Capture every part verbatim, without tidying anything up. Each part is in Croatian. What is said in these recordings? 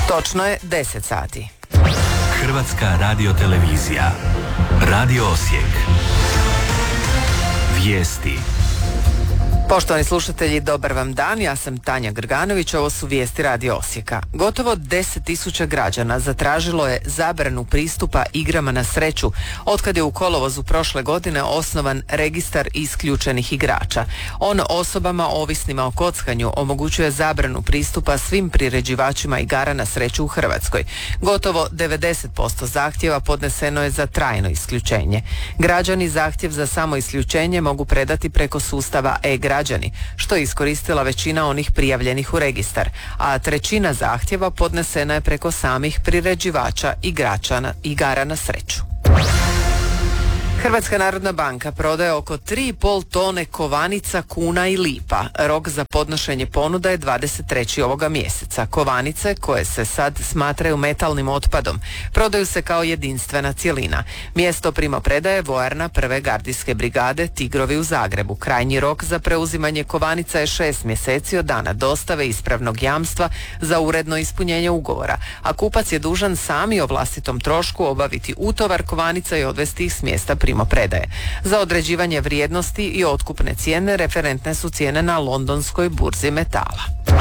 Točno je deset sati. Hrvatska radiotelevizija. Radio Osijek. Vijesti. Poštovani slušatelji, dobar vam dan, ja sam Tanja Grganović, ovo su vijesti Radio Osijeka. Gotovo deset tisuća građana zatražilo je zabranu pristupa igrama na sreću otkad je u kolovozu prošle godine osnovan registar isključenih igrača. On osobama ovisnima o kockanju omogućuje zabranu pristupa svim priređivačima igara na sreću u Hrvatskoj. Gotovo devedeset posto zahtjeva podneseno je za trajno isključenje. Građani zahtjev za samo isključenje mogu predati preko sustava e-građani, što je iskoristila većina onih prijavljenih u registar, a trećina zahtjeva podnesena je preko samih priređivača igrača na, igara na sreću. Hrvatska narodna banka prodaje oko tri i pol tone kovanica, kuna i lipa. Rok za podnošenje ponuda je dvadeset trećeg ovoga mjeseca. Kovanice, koje se sad smatraju metalnim otpadom, prodaju se kao jedinstvena cjelina. Mjesto primopredaje vojarna prve gardijske brigade Tigrovi u Zagrebu. Krajnji rok za preuzimanje kovanica je šest mjeseci od dana dostave ispravnog jamstva za uredno ispunjenje ugovora, a kupac je dužan sami o vlastitom trošku obaviti utovar kovanica i odvesti ih s mjesta primopredaje. Za određivanje vrijednosti i otkupne cijene referentne su cijene na londonskoj burzi metala.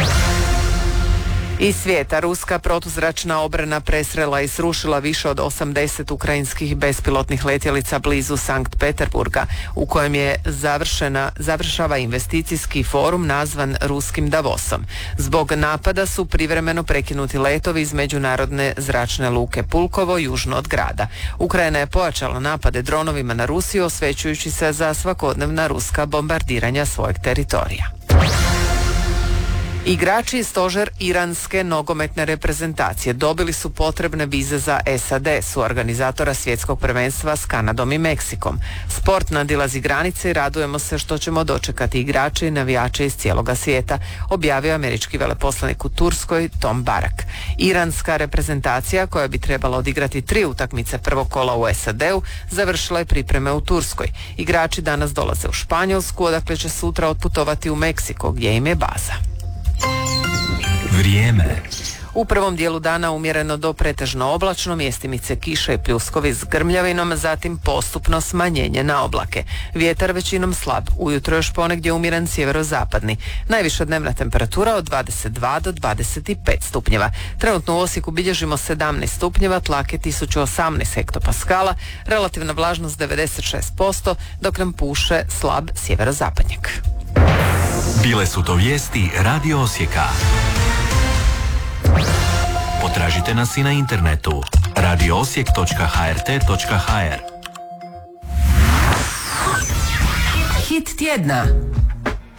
Iz svijeta, ruska protuzračna obrana presrela i srušila više od osamdeset ukrajinskih bespilotnih letjelica blizu Sankt Peterburga, u kojem je završena, završava investicijski forum nazvan Ruskim Davosom. Zbog napada su privremeno prekinuti letovi iz međunarodne zračne luke Pulkovo južno od grada. Ukrajina je pojačala napade dronovima na Rusiju, osvećujući se za svakodnevna ruska bombardiranja svojeg teritorija. Igrači i stožer iranske nogometne reprezentacije dobili su potrebne vize za S A D, su organizatora svjetskog prvenstva s Kanadom i Meksikom. Sport nadilazi granice i radujemo se što ćemo dočekati igrače i navijače iz cijeloga svijeta, objavio američki veleposlanik u Turskoj Tom Barak. Iranska reprezentacija, koja bi trebala odigrati tri utakmice prvog kola u S A D-u, završila je pripreme u Turskoj. Igrači danas dolaze u Španjolsku, odakle će sutra otputovati u Meksiko, gdje im je baza. Vrijeme. U prvom dijelu dana umjereno do pretežno oblačno, mjestimice kiše i pljuskovi s grmljavinom, zatim postupno smanjenje na oblake. Vjetar većinom slab, ujutro još ponegdje umjeren sjeverozapadni. Najviša dnevna temperatura od dvadeset dva do dvadeset pet stupnjeva. Trenutno u Osijeku bilježimo sedamnaest stupnjeva, tlake tisuću osamnaest hektopaskala, relativna vlažnost devedeset šest posto, dok nam puše slab sjeverozapadnjak. Bile su to vijesti Radio Osijeka. Potražite nas i na internetu radio osijek točka h r t točka h r. Hit tjedna.